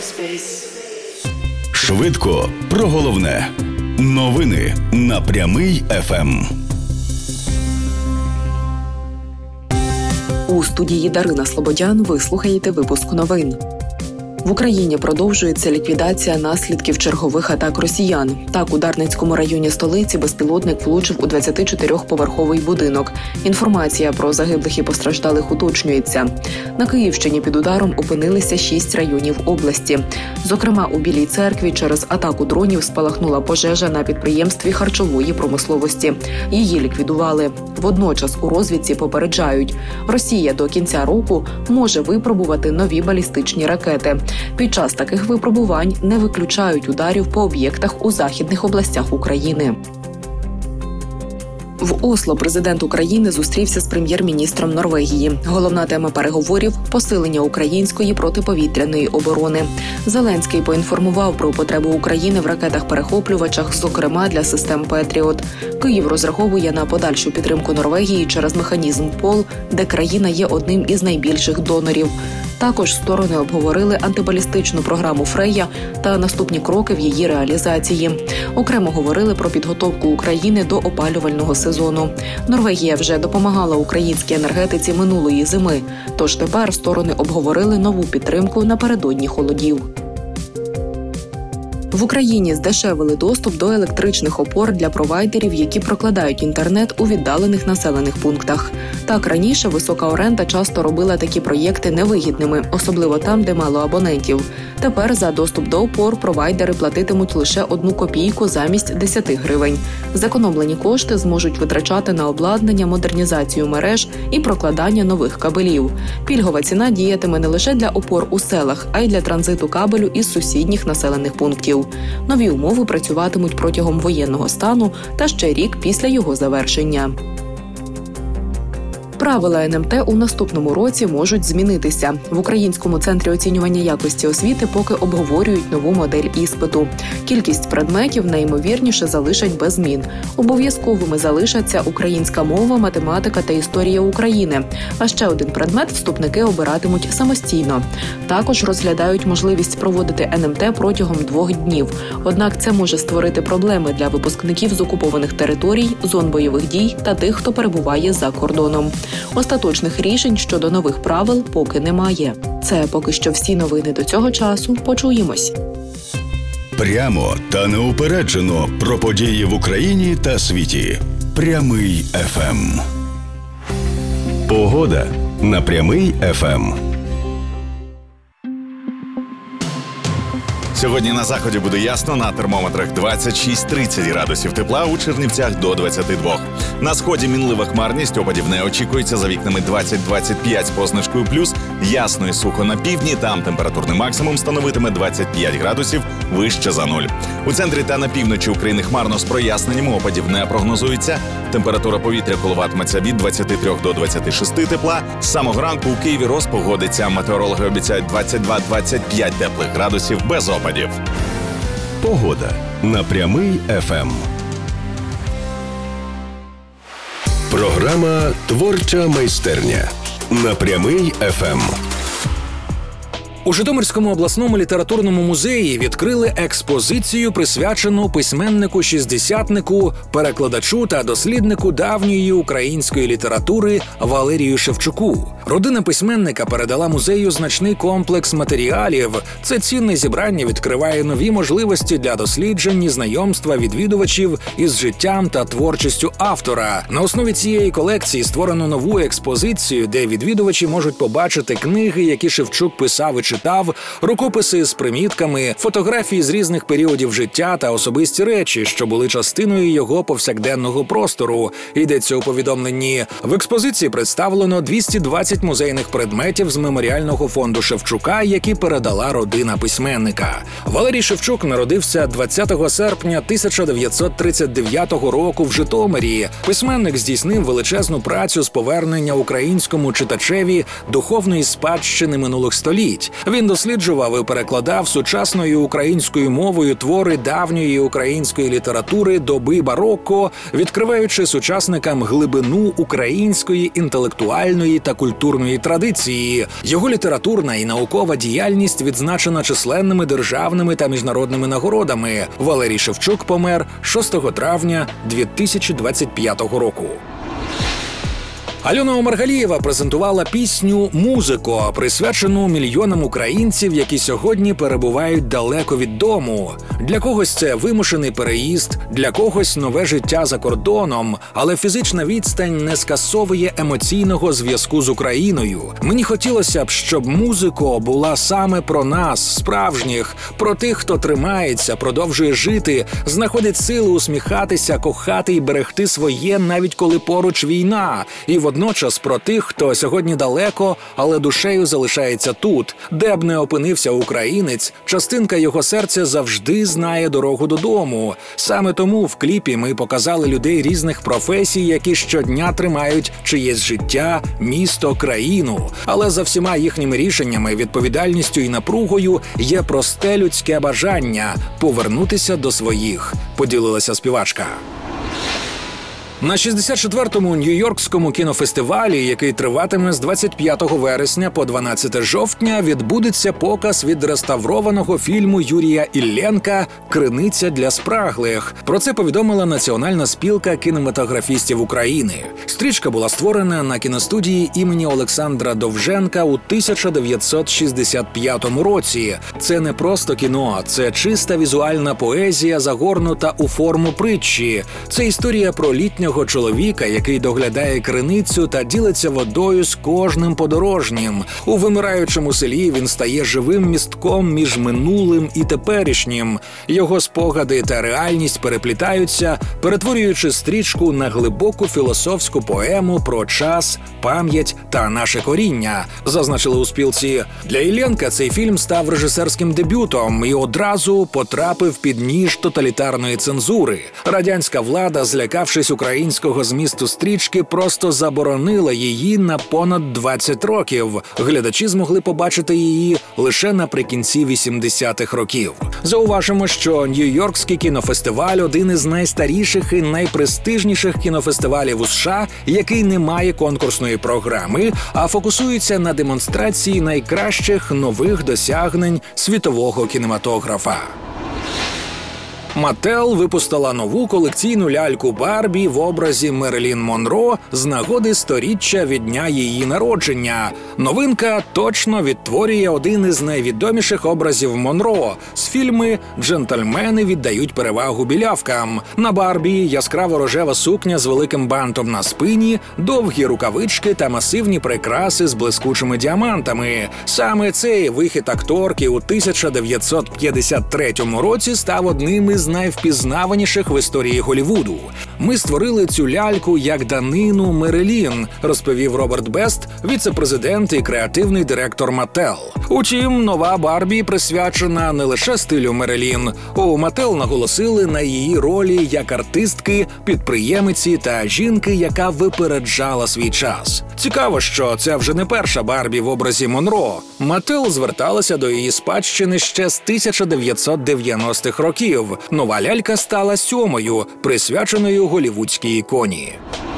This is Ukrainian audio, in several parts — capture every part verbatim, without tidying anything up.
Швидко про головне. Новини на Прямий еф ем. У студії Дарина Слободян ви слухаєте випуск новин. В Україні продовжується ліквідація наслідків чергових атак росіян. Так, у Дарницькому районі столиці безпілотник влучив у двадцятичотирьохповерховий будинок. Інформація про загиблих і постраждалих уточнюється. На Київщині під ударом опинилися шість районів області. Зокрема, у Білій Церкві через атаку дронів спалахнула пожежа на підприємстві харчової промисловості. Її ліквідували. Водночас у розвідці попереджають, Росія до кінця року може випробувати нові балістичні ракети. Під час таких випробувань не виключають ударів по об'єктах у західних областях України. В Осло президент України зустрівся з прем'єр-міністром Норвегії. Головна тема переговорів – посилення української протиповітряної оборони. Зеленський поінформував про потребу України в ракетах-перехоплювачах, зокрема для систем «Петріот». Київ розраховує на подальшу підтримку Норвегії через механізм ПОЛ, де країна є одним із найбільших донорів. Також сторони обговорили антибалістичну програму «Фрея» та наступні кроки в її реалізації. Окремо говорили про підготовку України до опалювального сезону. Норвегія вже допомагала українській енергетиці минулої зими, тож тепер сторони обговорили нову підтримку напередодні холодів. В Україні здешевили доступ до електричних опор для провайдерів, які прокладають інтернет у віддалених населених пунктах. Так, раніше висока оренда часто робила такі проєкти невигідними, особливо там, де мало абонентів. Тепер за доступ до опор провайдери платитимуть лише одну копійку замість десяти гривень. Зекономлені кошти зможуть витрачати на обладнання, модернізацію мереж і прокладання нових кабелів. Пільгова ціна діятиме не лише для опор у селах, а й для транзиту кабелю із сусідніх населених пунктів. Нові умови працюватимуть протягом воєнного стану та ще рік після його завершення. Правила ен ем те у наступному році можуть змінитися. В Українському центрі оцінювання якості освіти поки обговорюють нову модель іспиту. Кількість предметів найімовірніше залишать без змін. Обов'язковими залишаться українська мова, математика та історія України. А ще один предмет вступники обиратимуть самостійно. Також розглядають можливість проводити ен ем те протягом двох днів. Однак це може створити проблеми для випускників з окупованих територій, зон бойових дій та тих, хто перебуває за кордоном. Остаточних рішень щодо нових правил поки немає. Це поки що всі новини до цього часу. Почуємось. Прямо та неупереджено про події в Україні та світі. Прямий еф ем. Погода на Прямий еф ем. Сьогодні на заході буде ясно, на термометрах двадцять шість тридцять градусів тепла, у Чернівцях до двадцяти двох. На сході мінлива хмарність, опадів не очікується, за вікнами двадцять двадцять п'ять з позначкою плюс, ясно і сухо на півдні, там температурний максимум становитиме двадцять п'ять градусів, вище за нуль. У центрі та на півночі України хмарно з проясненням, опадів не прогнозується, температура повітря коливатиметься від двадцяти трьох до двадцяти шести тепла, з самого ранку у Києві розпогодиться, метеорологи обіцяють двадцять два - двадцять п'ять теплих градусів без опадів. Погода на Прямий еф ем. Програма «Творча майстерня» на Прямий еф ем. У Житомирському обласному літературному музеї відкрили експозицію, присвячену письменнику-шістдесятнику, перекладачу та досліднику давньої української літератури Валерію Шевчуку. Родина письменника передала музею значний комплекс матеріалів. Це цінне зібрання відкриває нові можливості для досліджень і знайомства відвідувачів із життям та творчістю автора. На основі цієї колекції створено нову експозицію, де відвідувачі можуть побачити книги, які Шевчук писав і читав, рукописи з примітками, фотографії з різних періодів життя та особисті речі, що були частиною його повсякденного простору. Йдеться у повідомленні. В експозиції представлено двісті двадцять музейних предметів з меморіального фонду Шевчука, які передала родина письменника. Валерій Шевчук народився двадцятого серпня тисяча дев'ятсот тридцять дев'ятого року в Житомирі. Письменник здійснив величезну працю з повернення українському читачеві духовної спадщини минулих століть. Він досліджував і перекладав сучасною українською мовою твори давньої української літератури доби бароко, відкриваючи сучасникам глибину української інтелектуальної та культурної традиції. Його літературна і наукова діяльність відзначена численними державними та міжнародними нагородами. Валерій Шевчук помер шостого травня дві тисячі двадцять п'ятого року. Альона Омаргалієва презентувала пісню «Музико», присвячену мільйонам українців, які сьогодні перебувають далеко від дому. Для когось це вимушений переїзд, для когось нове життя за кордоном, але фізична відстань не скасовує емоційного зв'язку з Україною. Мені хотілося б, щоб «Музико» була саме про нас, справжніх, про тих, хто тримається, продовжує жити, знаходить сили усміхатися, кохати і берегти своє, навіть коли поруч війна, і водночас Водночас про тих, хто сьогодні далеко, але душею залишається тут. Де б не опинився українець, частинка його серця завжди знає дорогу додому. Саме тому в кліпі ми показали людей різних професій, які щодня тримають чиєсь життя, місто, країну. Але за всіма їхніми рішеннями, відповідальністю і напругою є просте людське бажання – повернутися до своїх, поділилася співачка. На шістдесят четвертому Нью-Йоркському кінофестивалі, який триватиме з двадцять п'ятого вересня по дванадцяте жовтня, відбудеться показ відреставрованого фільму Юрія Іллєнка «Криниця для спраглих». Про це повідомила Національна спілка кінематографістів України. Стрічка була створена на кіностудії імені Олександра Довженка у тисяча дев'ятсот шістдесят п'ятому році. Це не просто кіно, це чиста візуальна поезія, загорнута у форму притчі. Це історія про літнього чоловіка, який доглядає криницю та ділиться водою з кожним подорожнім. У вимираючому селі він стає живим містком між минулим і теперішнім. Його спогади та реальність переплітаються, перетворюючи стрічку на глибоку філософську поему про час, пам'ять та наше коріння, зазначили у спілці. Для Іллєнка цей фільм став режисерським дебютом і одразу потрапив під ніж тоталітарної цензури. Радянська влада, злякавшись українського змісту стрічки, просто заборонила її на понад двадцять років. Глядачі змогли побачити її лише наприкінці вісімдесятих років. Зауважимо, що Нью-Йоркський кінофестиваль – один із найстаріших і найпрестижніших кінофестивалів у США, який не має конкурсної програми, а фокусується на демонстрації найкращих нових досягнень світового кінематографа. Маттел випустила нову колекційну ляльку Барбі в образі Мерлін Монро з нагоди сторіччя від дня її народження. Новинка точно відтворює один із найвідоміших образів Монро з фільму «Джентльмени віддають перевагу білявкам». На Барбі яскраво рожева сукня з великим бантом на спині, довгі рукавички та масивні прикраси з блискучими діамантами. Саме цей вихід акторки у тисяча дев'ятсот п'ятдесят третьому році став одним із найвпізнаваніших в історії Голлівуду. Ми створили цю ляльку як данину Мерлін, розповів Роберт Бест, віце-президент і креативний директор Маттел. Утім, нова Барбі присвячена не лише стилю Мерлін. У Маттел наголосили на її ролі як артистки, підприємиці та жінки, яка випереджала свій час. Цікаво, що це вже не перша Барбі в образі Монро. Маттел зверталася до її спадщини ще з тисяча дев'ятсот дев'яностих років. Нова лялька стала сьомою, присвяченою голлівудській іконі.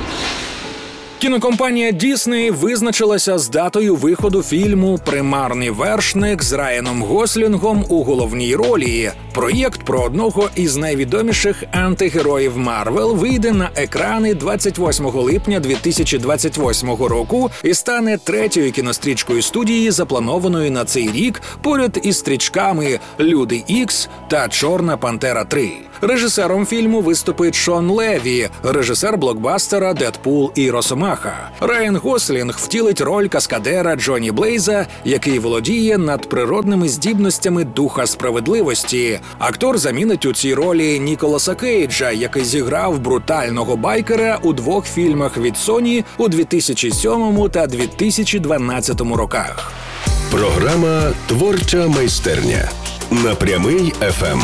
Кінокомпанія Disney визначилася з датою виходу фільму «Примарний вершник» з Райаном Гослінгом у головній ролі. Проєкт про одного із найвідоміших антигероїв Марвел вийде на екрани двадцять восьмого липня дві тисячі двадцять восьмого року і стане третьою кінострічкою студії, запланованою на цей рік, поряд із стрічками «Люди Ікс» та «Чорна Пантера три». Режисером фільму виступить Шон Леві, режисер блокбастера «Дедпул» і «Росомаха». Райан Гослінг втілить роль каскадера Джонні Блейза, який володіє надприродними здібностями духа справедливості. Актор замінить у цій ролі Ніколаса Кейджа, який зіграв брутального байкера у двох фільмах від Sony у дві тисячі сьомому та дві тисячі дванадцятому роках. Програма «Творча майстерня» на Прямий еф ем.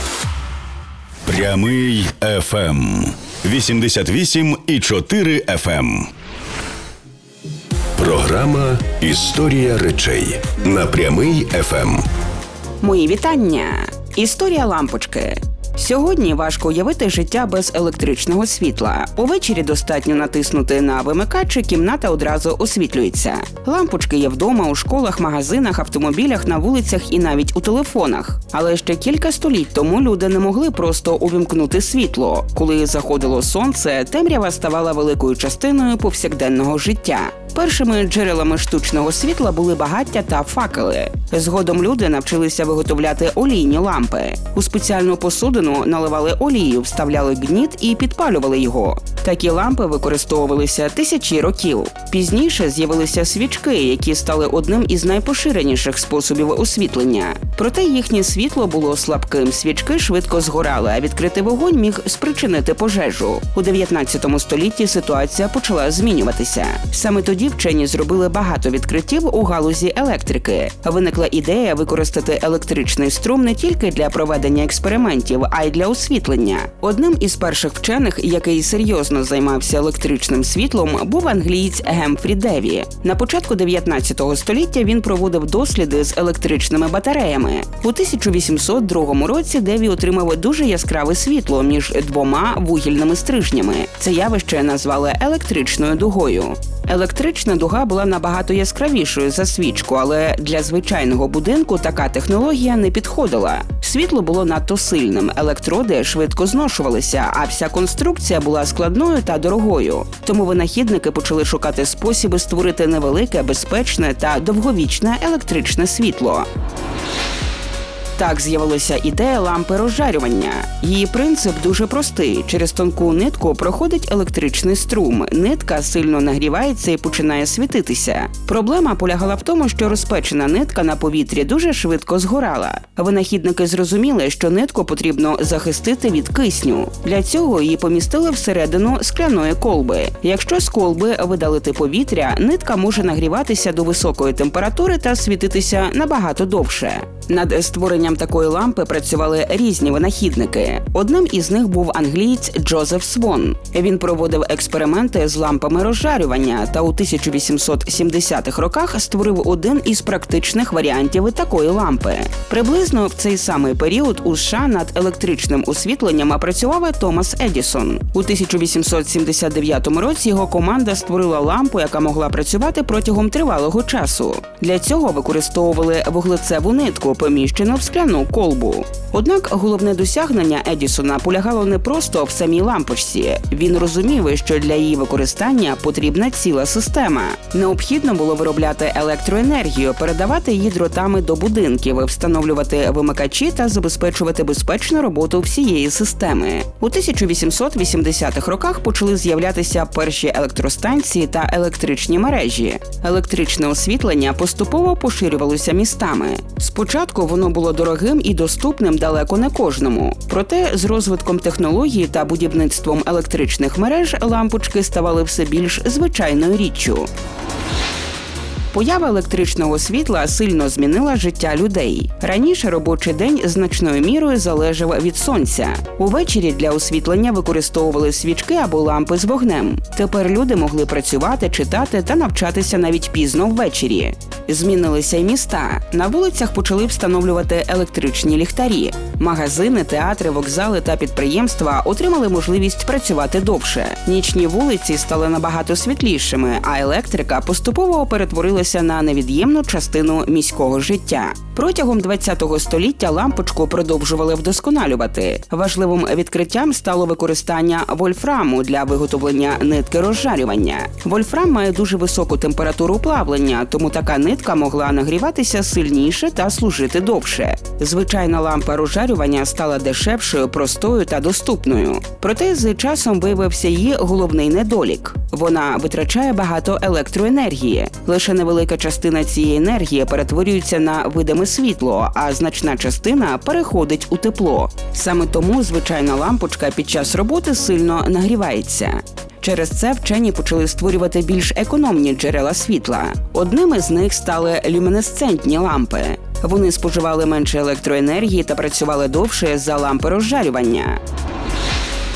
Прямий еф ем. вісімдесят вісім і чотири еф ем. Програма «Історія речей» на Прямий еф ем. Мої вітання! Історія лампочки. Сьогодні важко уявити життя без електричного світла. Увечері достатньо натиснути на вимикач, і кімната одразу освітлюється. Лампочки є вдома, у школах, магазинах, автомобілях, на вулицях і навіть у телефонах. Але ще кілька століть тому люди не могли просто увімкнути світло. Коли заходило сонце, темрява ставала великою частиною повсякденного життя. Першими джерелами штучного світла були багаття та факели. Згодом люди навчилися виготовляти олійні лампи. У спеціальну посудину наливали олію, вставляли гніт і підпалювали його. Такі лампи використовувалися тисячі років. Пізніше з'явилися свічки, які стали одним із найпоширеніших способів освітлення. Проте їхнє світло було слабким, свічки швидко згорали, а відкритий вогонь міг спричинити пожежу. У дев'ятнадцятому столітті ситуація почала змінюватися. Саме тоді вчені зробили багато відкриттів у галузі електрики. Виникла ідея використати електричний струм не тільки для проведення експериментів, а й для освітлення. Одним із перших вчених, який серйозно займався електричним світлом, був англієць Гемфрі Деві. На початку дев'ятнадцятого століття він проводив досліди з електричними батареями. У тисяча вісімсот другому році Деві отримав дуже яскраве світло між двома вугільними стрижнями. Це явище назвали електричною дугою. Електрична дуга була набагато яскравішою за свічку, але для звичайного будинку така технологія не підходила. Світло було надто сильним, електроди швидко зношувалися, а вся конструкція була складною та дорогою. Тому винахідники почали шукати спосіби створити невелике, безпечне та довговічне електричне світло. Так з'явилася ідея лампи розжарювання. Її принцип дуже простий. Через тонку нитку проходить електричний струм. Нитка сильно нагрівається і починає світитися. Проблема полягала в тому, що розпечена нитка на повітрі дуже швидко згорала. Винахідники зрозуміли, що нитку потрібно захистити від кисню. Для цього її помістили всередину скляної колби. Якщо з колби видалити повітря, нитка може нагріватися до високої температури та світитися набагато довше. Над створенням такої лампи працювали різні винахідники. Одним із них був англієць Джозеф Свон. Він проводив експерименти з лампами розжарювання та у тисяча вісімсот сімдесятих роках створив один із практичних варіантів такої лампи. Приблизно в цей самий період у США над електричним освітленням працював Томас Едісон. У тисяча вісімсот сімдесят дев'ятому році його команда створила лампу, яка могла працювати протягом тривалого часу. Для цього використовували вуглецеву нитку, поміщену в скляну колбу. Однак головне досягнення Едісона полягало не просто в самій лампочці. Він розумів, що для її використання потрібна ціла система. Необхідно було виробляти електроенергію, передавати її дротами до будинків, встановлювати вимикачі та забезпечувати безпечну роботу всієї системи. У тисяча вісімсот вісімдесятих роках почали з'являтися перші електростанції та електричні мережі. Електричне освітлення поступово поширювалося містами. Спочатку воно було дорогим і доступним далеко не кожному. Проте з розвитком технологій та будівництвом електричних мереж лампочки ставали все більш звичайною річчю. Поява електричного світла сильно змінила життя людей. Раніше робочий день значною мірою залежав від сонця. Увечері для освітлення використовували свічки або лампи з вогнем. Тепер люди могли працювати, читати та навчатися навіть пізно ввечері. Змінилися й міста. На вулицях почали встановлювати електричні ліхтарі. Магазини, театри, вокзали та підприємства отримали можливість працювати довше. Нічні вулиці стали набагато світлішими, а електрика поступово перетворилася на невід'ємну частину міського життя. Протягом ХХ століття лампочку продовжували вдосконалювати. Важливим відкриттям стало використання вольфраму для виготовлення нитки розжарювання. Вольфрам має дуже високу температуру плавлення, тому така нитка могла нагріватися сильніше та служити довше. Звичайна лампа розжарювання стала дешевшою, простою та доступною. Проте з часом виявився її головний недолік. Вона витрачає багато електроенергії. Лише невелика частина цієї енергії перетворюється на видиме світло, а значна частина переходить у тепло. Саме тому звичайна лампочка під час роботи сильно нагрівається. Через це вчені почали створювати більш економні джерела світла. Одними з них стали люмінесцентні лампи. Вони споживали менше електроенергії та працювали довше за лампи розжарювання.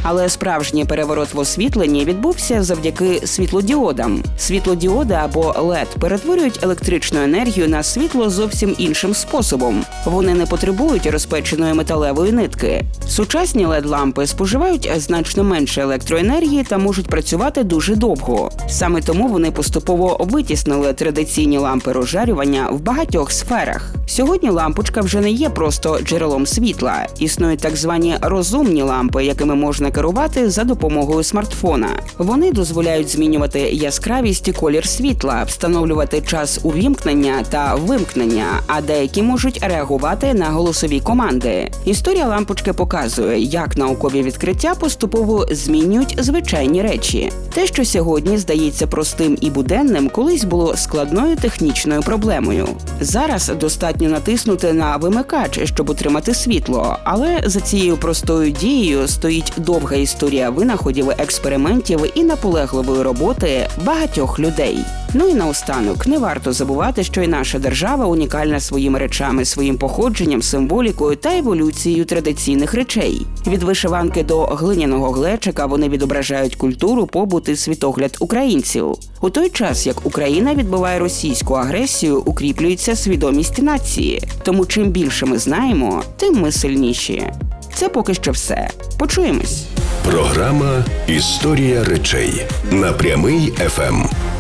Але справжній переворот в освітленні відбувся завдяки світлодіодам. Світлодіоди або лед перетворюють електричну енергію на світло зовсім іншим способом. Вони не потребують розпеченої металевої нитки. Сучасні лед-лампи споживають значно менше електроенергії та можуть працювати дуже довго. Саме тому вони поступово витіснили традиційні лампи розжарювання в багатьох сферах. Сьогодні лампочка вже не є просто джерелом світла. Існують так звані розумні лампи, якими можна керувати за допомогою смартфона. Вони дозволяють змінювати яскравість і колір світла, встановлювати час увімкнення та вимкнення, а деякі можуть реагувати на голосові команди. Історія лампочки показує, як наукові відкриття поступово змінюють звичайні речі. Те, що сьогодні здається простим і буденним, колись було складною технічною проблемою. Зараз достатньо натиснути на вимикач, щоб отримати світло, але за цією простою дією стоїть довга історія винаходів, експериментів і наполегливої роботи багатьох людей. Ну і наостанок, не варто забувати, що і наша держава унікальна своїми речами, своїм походженням, символікою та еволюцією традиційних речей. Від вишиванки до глиняного глечика вони відображають культуру, побут і світогляд українців. У той час, як Україна відбиває російську агресію, укріплюється свідомість нації. Тому чим більше ми знаємо, тим ми сильніші. Це поки що все. Почуємось. Програма «Історія речей» на Прямий еф ем.